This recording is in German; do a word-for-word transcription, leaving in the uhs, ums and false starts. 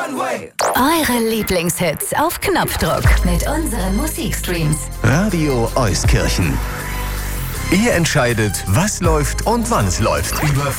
Eure Lieblingshits auf Knopfdruck mit unseren Musikstreams. Radio Euskirchen. Ihr entscheidet, was läuft und wann es läuft. Über